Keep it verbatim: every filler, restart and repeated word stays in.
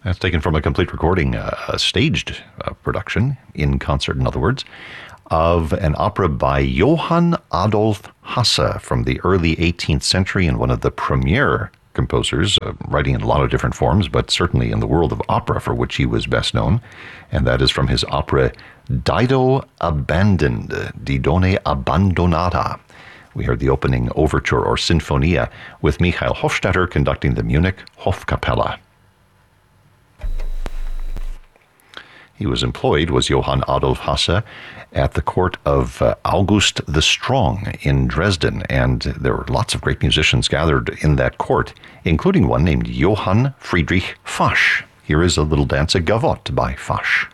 That's taken from a complete recording, uh, a staged uh, production, in concert, in other words, of an opera by Johann Adolf Hasse from the early eighteenth century, and one of the premier composers, uh, writing in a lot of different forms, but certainly in the world of opera, for which he was best known. And that is from his opera Dido Abandoned, Didone Abbandonata. We heard the opening overture, or Sinfonia, with Michael Hofstetter conducting the Munich Hofkapelle. He was employed, was Johann Adolf Hasse, at the court of uh, August the Strong in Dresden, and there were lots of great musicians gathered in that court, including one named Johann Friedrich Fasch. Here is a little dance, a gavotte by Fasch.